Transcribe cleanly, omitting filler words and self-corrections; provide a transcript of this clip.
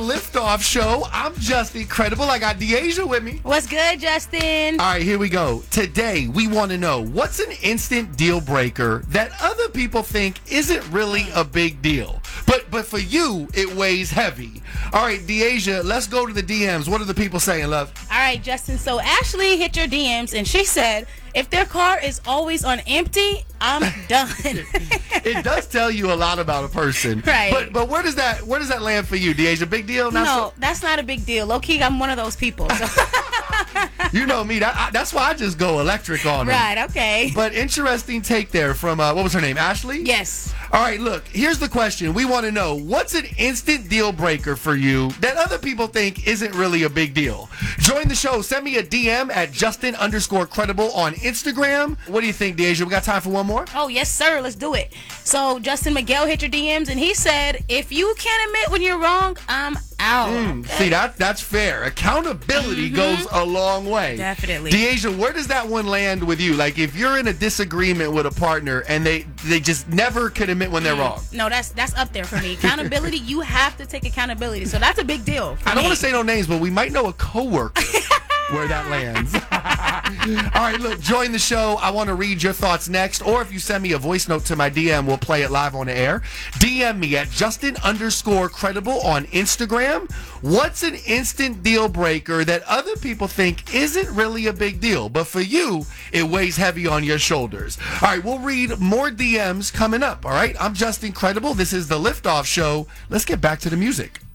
Liftoff Show. I'm just incredible. I got Deasia with me. What's good, Justin? All right, here we go. Today, we want to know what's an instant deal breaker that other people think isn't really a big deal. But for you, it weighs heavy. All right, Deasia, let's go to the DMs. What are the people saying, love? All right, Justin. So Ashley hit your DMs, and she said, if their car is always on empty, I'm done. It does tell you a lot about a person. Right. But where does that land for you, Deasia? Big deal? No, that's not a big deal. Low-key, I'm one of those people. So. You know me. That's why I just go electric on them. Right, okay. But interesting take there from, what was her name, Ashley? Yes. All right, look, here's the question. We want to know, what's an instant deal breaker for you that other people think isn't really a big deal? Join the show. Send me a DM at Justin_credible on Instagram. What do you think, Deasia? We got time for one more? Oh, yes, sir. Let's do it. So Justin Miguel hit your DMs, and he said, if you can't admit when you're wrong, I'm out. See, that's fair. Accountability goes a long way. Definitely. Deasia, where does that one land with you? Like, if you're in a disagreement with a partner and they just never can admit when they're wrong. No, that's up there for me. Accountability, you have to take accountability. So that's a big deal for I don't me. want to say no names, but we might know a coworker where that lands. All right, look, join the show. I want to read your thoughts next. Or if you send me a voice note to my DM, we'll play it live on the air. DM me at Justin_credible on Instagram. What's an instant deal breaker that other people think isn't really a big deal, but for you, it weighs heavy on your shoulders? All right, we'll read more DMs coming up, all right? I'm Justin Credible. This is The Liftoff Show. Let's get back to the music.